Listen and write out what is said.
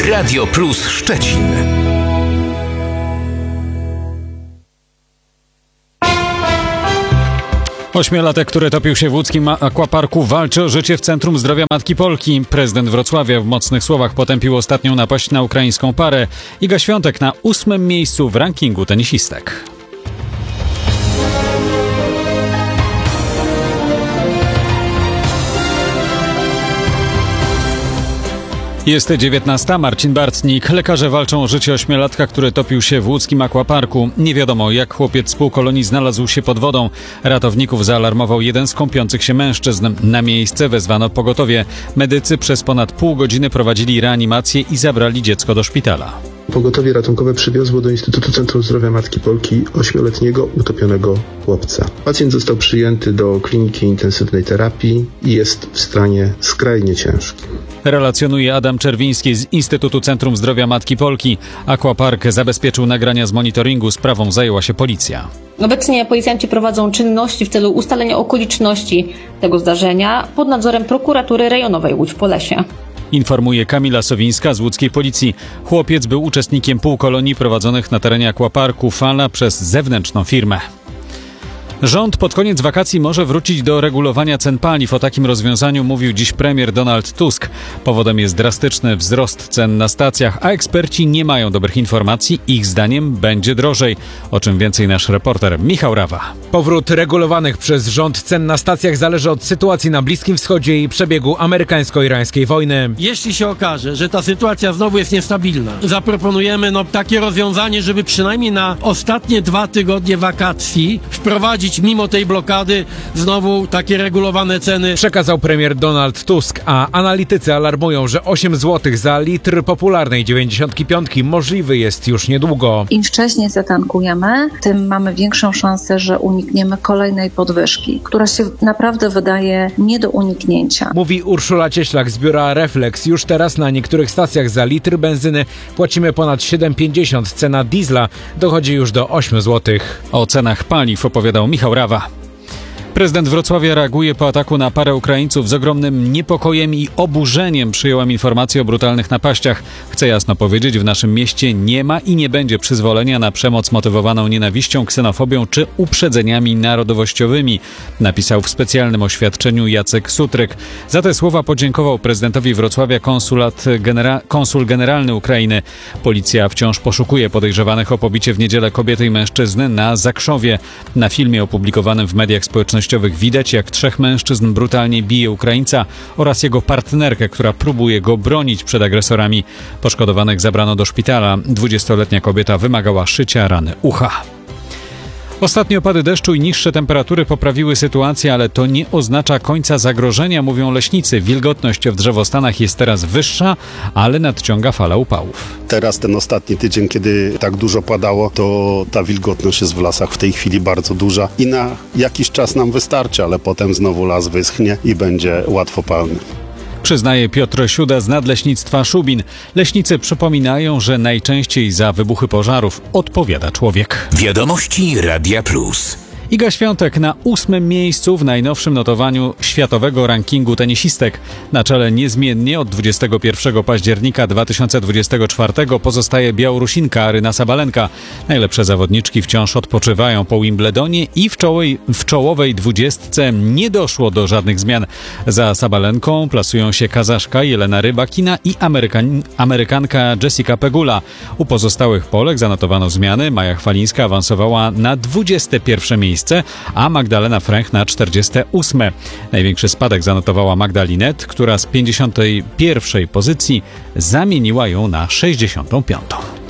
Radio Plus Szczecin. Ośmiolatek, który topił się w łódzkim akwaparku, walczy o życie w Centrum Zdrowia Matki Polki. Prezydent Wrocławia w mocnych słowach potępił ostatnią napaść na ukraińską parę. Iga Świątek na 8. miejscu w rankingu tenisistek. Jest 19. Marcin Bartnik. Lekarze walczą o życie ośmiolatka, który topił się w łódzkim akwaparku. Nie wiadomo, jak chłopiec z półkolonii znalazł się pod wodą. Ratowników zaalarmował jeden z kąpiących się mężczyzn. Na miejsce wezwano pogotowie. Medycy przez ponad pół godziny prowadzili reanimację i zabrali dziecko do szpitala. Pogotowie ratunkowe przywiozło do Instytutu Centrum Zdrowia Matki Polki 8-letniego utopionego chłopca. Pacjent został przyjęty do kliniki intensywnej terapii i jest w stanie skrajnie ciężkim. Relacjonuje Adam Czerwiński z Instytutu Centrum Zdrowia Matki Polki. Aquapark zabezpieczył nagrania z monitoringu. Sprawą zajęła się policja. Obecnie policjanci prowadzą czynności w celu ustalenia okoliczności tego zdarzenia pod nadzorem prokuratury rejonowej Łódź-Polesie. Informuje Kamila Sowińska z łódzkiej policji. Chłopiec był uczestnikiem półkolonii prowadzonych na terenie akwaparku Fala przez zewnętrzną firmę. Rząd pod koniec wakacji może wrócić do regulowania cen paliw. O takim rozwiązaniu mówił dziś premier Donald Tusk. Powodem jest drastyczny wzrost cen na stacjach, a eksperci nie mają dobrych informacji. Ich zdaniem będzie drożej. O czym więcej nasz reporter Michał Rawa. Powrót regulowanych przez rząd cen na stacjach zależy od sytuacji na Bliskim Wschodzie i przebiegu amerykańsko-irańskiej wojny. Jeśli się okaże, że ta sytuacja znowu jest niestabilna, zaproponujemy takie rozwiązanie, żeby przynajmniej na ostatnie 2 tygodnie wakacji wprowadzić mimo tej blokady znowu takie regulowane ceny. Przekazał premier Donald Tusk, a analitycy alarmują, że 8 zł za litr popularnej 95 możliwy jest już niedługo. Im wcześniej zatankujemy, tym mamy większą szansę, że unikniemy kolejnej podwyżki, która się naprawdę wydaje nie do uniknięcia. Mówi Urszula Cieślak z biura Reflex. Już teraz na niektórych stacjach za litr benzyny płacimy ponad 7,50. Cena diesla dochodzi już do 8 zł. O cenach paliw opowiadał Michał Rawa. Prezydent Wrocławia reaguje po ataku na parę Ukraińców. Z ogromnym niepokojem i oburzeniem przyjąłem informację o brutalnych napaściach. Chcę jasno powiedzieć, w naszym mieście nie ma i nie będzie przyzwolenia na przemoc motywowaną nienawiścią, ksenofobią czy uprzedzeniami narodowościowymi, napisał w specjalnym oświadczeniu Jacek Sutryk. Za te słowa podziękował prezydentowi Wrocławia konsul generalny Ukrainy. Policja wciąż poszukuje podejrzewanych o pobicie w niedzielę kobiety i mężczyzny na Zakrzowie. Na filmie opublikowanym w mediach społecznościowych widać, jak 3 mężczyzn brutalnie bije Ukraińca oraz jego partnerkę, która próbuje go bronić przed agresorami. Poszkodowanych zabrano do szpitala. 20-letnia kobieta wymagała szycia rany ucha. Ostatnie opady deszczu i niższe temperatury poprawiły sytuację, ale to nie oznacza końca zagrożenia, mówią leśnicy. Wilgotność w drzewostanach jest teraz wyższa, ale nadciąga fala upałów. Teraz ten ostatni tydzień, kiedy tak dużo padało, to ta wilgotność jest w lasach w tej chwili bardzo duża i na jakiś czas nam wystarczy, ale potem znowu las wyschnie i będzie łatwopalny. Przyznaje Piotr Siuda z Nadleśnictwa Szubin. Leśnicy przypominają, że najczęściej za wybuchy pożarów odpowiada człowiek. Wiadomości Radia Plus. Iga Świątek na 8. miejscu w najnowszym notowaniu światowego rankingu tenisistek. Na czele niezmiennie od 21 października 2024 pozostaje Białorusinka Aryna Sabalenka. Najlepsze zawodniczki wciąż odpoczywają po Wimbledonie i w czołowej 20 nie doszło do żadnych zmian. Za Sabalenką plasują się Kazaszka Jelena Rybakina i Amerykanka Jessica Pegula. U pozostałych Polek zanotowano zmiany. Maja Chwalińska awansowała na 21 miejsce, a Magdalena Fręch na 48. Największy spadek zanotowała Magda Linet, która z 51 pozycji zamieniła ją na 65.